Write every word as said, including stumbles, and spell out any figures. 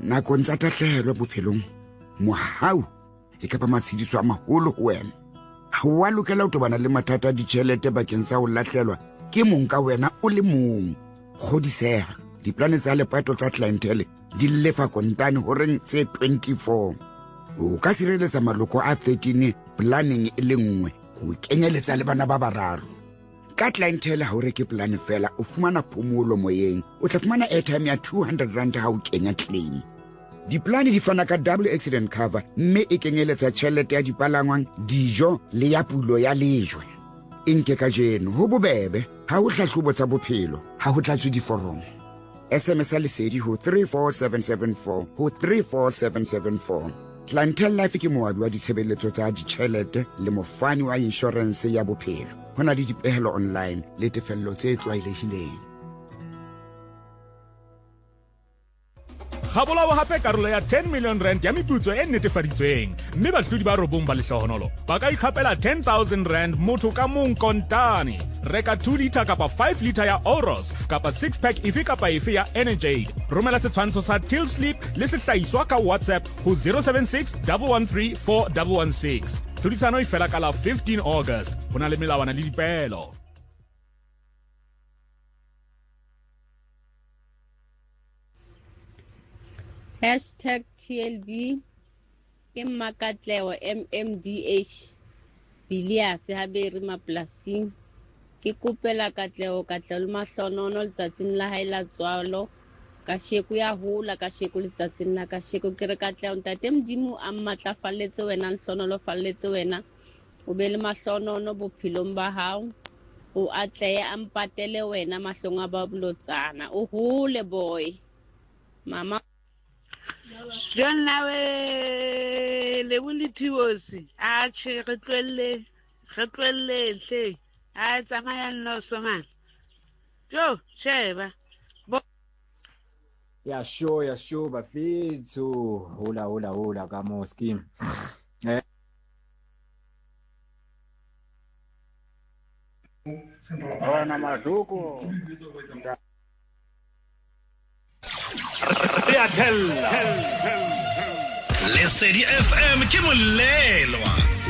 nakong tsa tahlehelo bophelong mohau e ka ba matshediso a maholo ho wena. Ha wa lokela ho tobana le mathata a ditjhelete bakeng sa ho lahlelwa ke mong ka wena o le mong. Kgodiseha, diplane tsa lepato tsa clientele di lefa kontane horeng tse twenty-four. O ka sireletsa maloko a thirteen planning e le nngwe ho kenyeletsa le bana ba bararo. Ka clientele ha o reke plane fela o fumana phomolo moyeng, o tla fumana airtime ya two hundred rand ha o kenya claim. Diplane di fana ka double accident cover mme e kenyeletsa tjhelete ya dipalangwang, dijo le ya pulo ya lejwe. Inke ka jeno ho bobebe ha o hlahlobo tsa bophelo ha ho tlatswe diforomo. S M S lesedi ho three four seven seven four ho three four seven seven four. Clientele Life ke moabi wa ditshebeletso tsa ditjhelete le mofani wa insurance ya bophelo. Hona le dipehelo online le tefello tse tlwaelehileng. Khabolawa hape karolo ya ten million rand ya meputso e netefaditsweng, mme bahlodi ba robong ba lehlohonolo ba ka ikhapela ten thousand rand motho ka mong kontane. Reka two litre kapa five litre ya Oros kapa six pack ife kapa ife ya Energy. Romela setshwantsho sa Till Sleep le sehlahiswa ka WhatsApp ho zero seven six one one three four one one six. Tlhodisano e fela ka la fifteen August. Hona le melawana le dipehelo. Hashtag T L B ke Makatleo M M D H Bilias ha be re maplasing ke kopela Katleo Katleo mahlonono letsatsing la hae la tswalo ka sheku ya hola ka sheku letsatsing la ka sheku ke re Katleo ntate Modimo a mmatlafalletse wena nhlonono falletse wena o be le mahlonono bophelong ba hao o atlehe a mpatele wena mahlong a ba bulotsana o hole boy mama Jonna we le bulithiwosi a che re tlwelle re tlwelle hle a tsamaya nno somana jo sheba ya sure ya sure bafethu hola hola hola ka mo scheme eh Ona mazuko Lesedi F M ke molelwa